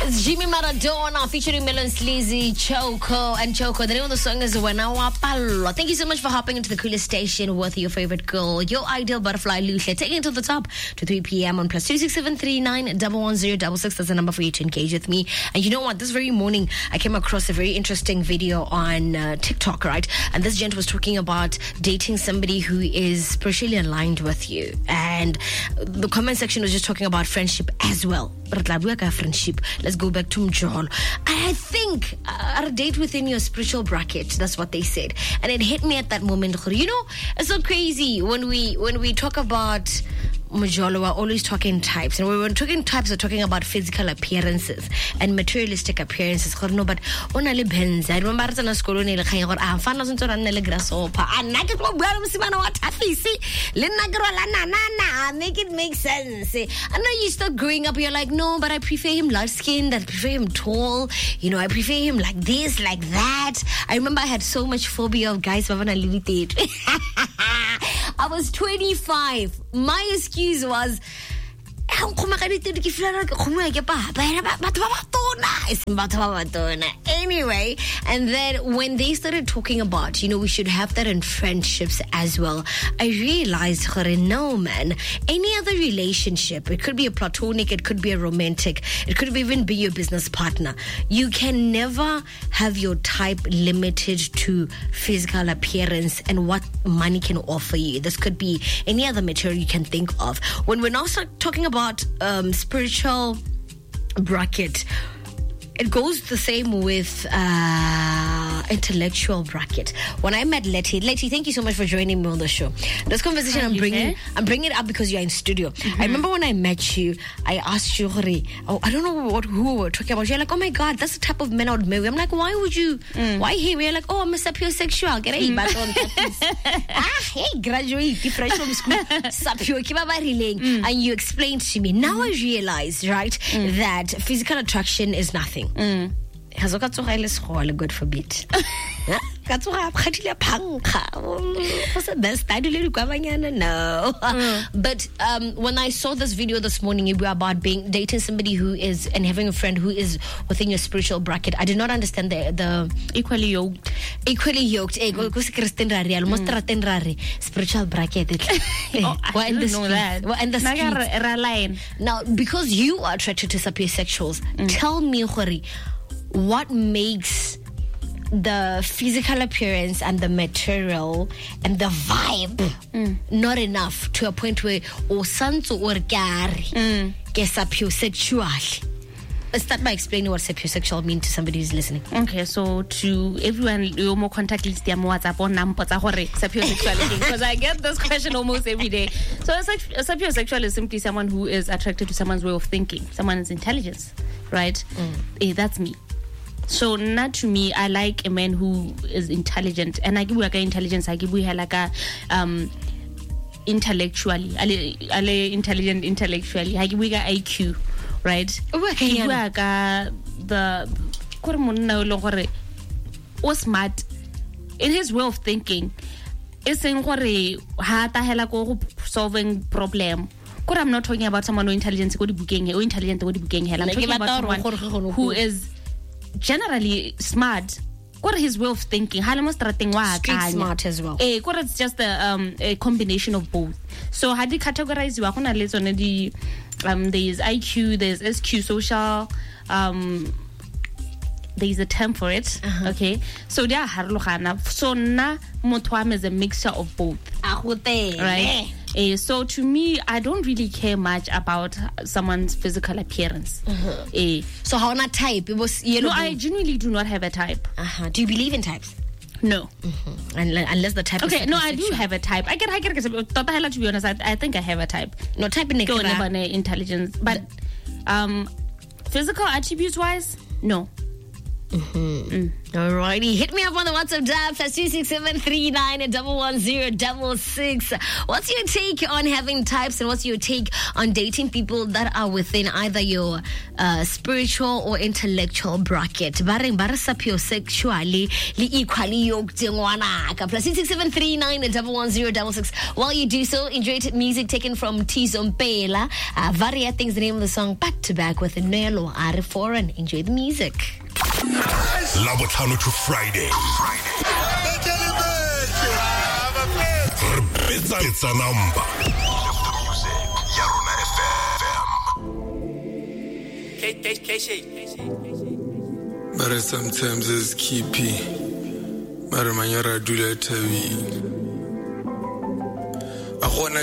It's Jimmy Maradona featuring Melon Sleazy, Choco, and Choco. The name of the song is Wena Wa Palo. Thank you so much for hopping into the coolest station with your favorite girl, your ideal butterfly, Lucia. Taking it to the top to 3 p.m. on plus 26739 11066. That's the number for you to engage with me. And you know what? This very morning, I came across a very interesting video on TikTok, right? And this gent was talking about dating somebody who is spiritually aligned with you. And the comment section was just talking about friendship as well. Friendship. Let's go back to Mjolo. I think a date within your spiritual bracket. That's what they said, and it hit me at that moment. You know, it's so crazy when we talk about Mjolo, we're always talking types, and when we're talking types, we're talking about physical appearances and materialistic appearances. No, but only benz. I remember in school when I found out something like grasshopper. And I get what make it make sense. And now you start growing up, you're like, no, but I prefer him light skinned, I prefer him tall, you know, I prefer him like this, like that. I remember I had so much phobia of guys. I was 25. My excuse was, anyway, and then when they started talking about, you know, we should have that in friendships as well, I realized, no man, any other relationship, it could be a platonic, it could be a romantic, it could even be your business partner, you can never have your type limited to physical appearance and what money can offer you. This could be any other material you can think of. When we're now start talking about spiritual bracket, it goes the same with intellectual bracket. When I met Letty, thank you so much for joining me on the show. This conversation I'm bringing it up because you're in studio. I remember when I met you, I asked you, I don't know who we were talking about. You're like, oh my God, that's the type of men I would marry. I'm like, why would you? Why him? You're like, oh, I'm a sapiosexual. Get a hey, graduate, fresh from school, sapio, and you explained to me. Now I realize, right, that physical attraction is nothing. God forbid. No. But when I saw this video this morning, it was about dating somebody who is and having a friend who is within your spiritual bracket. I did not understand the equally yoked. Spiritual bracket. I don't know that. Now, because you are attracted to sapiosexuals, tell me, what makes the physical appearance and the material and the vibe not enough to a point where sapiosexual? Let's start by explaining what sapiosexual means to somebody who's listening. Okay, so to everyone, you more contact list your WhatsApp on number sapiosexuality, because I get this question almost every day. So a sapiosexual is simply someone who is attracted to someone's way of thinking, someone's intelligence, right? That's me. So not to me, I like a man who is intelligent, and I give like intelligence. I give like a intellectually, intelligent intellectually. I give like IQ, right? The smart in his way of thinking. It's saying solving problem. I'm not talking about someone who intelligent or intelligent. I'm talking about someone who is generally smart. What his way of thinking? Street smart as well. It's just a combination of both. So how do you categorize you? There's IQ, there's SQ, social. There's a term for it. Okay, so they are harlokana. So na motwam is a mixture of both. Right. So to me, I don't really care much about someone's physical appearance. So how not type? It was yellow. No, I genuinely do not have a type. Do you believe in types? No. Unless the type. Okay, no, I do have a type. To be honest, I think I have a type. No type in intelligence, but physical attributes wise, no. Alrighty, hit me up on the WhatsApp dial +26739111066. What's your take on having types, and what's your take on dating people that are within either your spiritual or intellectual bracket? Bareng barasapio sexually li equally yoked +26739111066. While you do so, enjoy music taken from Tizompela. Varia things, the name of the song, back to back with Nelo Are Foreign. Enjoy the music. Labotlhano to Friday. It's a number. But sometimes it's keepy. But my yara do that to me. I want to